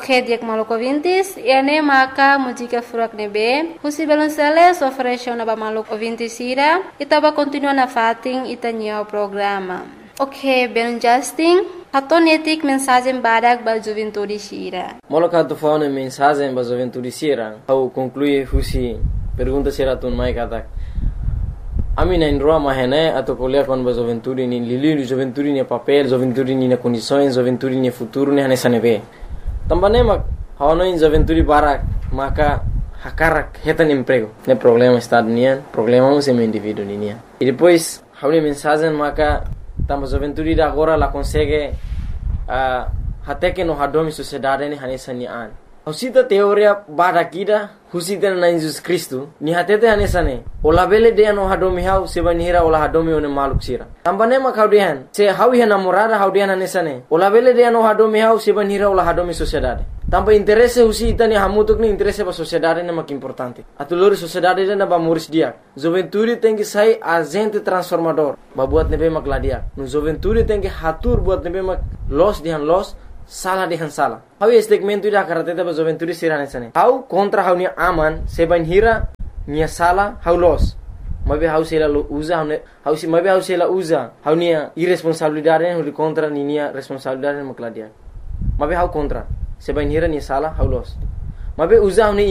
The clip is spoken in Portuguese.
Ok, dia maluco ouvintes, ene maka música furak nebe, husi balonceles ofereceu na maluco ouvintes ira, itaba continua na fating itanyo programa. Ok, ben Justin, atonetik mensagem badak ba juventude sira. Moloka tu faune mensagem ba juventude sira, au conclui husi pergunta sira tun mai katak. Ami na indroa mahene atau kuliah kon ba juventude ni lili juventude ni papel, juventude ni na condições, juventude ni futuro ni hanesa nebe. Também mak hawano in juventude barak maka hakarak hetan emprego. Ne problema estado nian, problema um sem indivíduo nian. E depois hawni mensagem maka tamba juventude da agora la consegue até que no hadomi sociedade ni hanesa nian. Husita teoria barakida husita na Jesus Cristo ni hatete hanesa ne. Ola bele de no hadomi hau sebanira ola hadomi one maluk sira. Tambane mak haudian se hawi hana morada haudian hanesa ne. Ola bele de no hadomi hau sebanira ola hadomi sociedade. Tamba interesse husita ni hamutuk ni interesse ba sociedade ne mak importante. Atulori sociedade na ba muris dia. Juventude tem que sair agente transformador. Ba buat nebe mak ladia. No juventude tem que hatur buat nebe mak los dihan los salah dihan salah. Hau segmento ida karate ba juventude sirane sane. Hau kontra hau ni aman seban hira nia salah hau los. Mabe hau sela usa hau si mabe hau sela usa hau nia irresponsabilidade hau contra ni nia responsabilidade makladia. Mabe hau kontra seban hira nia salah hau los. Mabe usa hau ni